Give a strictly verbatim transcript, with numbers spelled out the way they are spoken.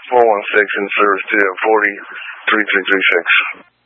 four one six in service to forty three three three six.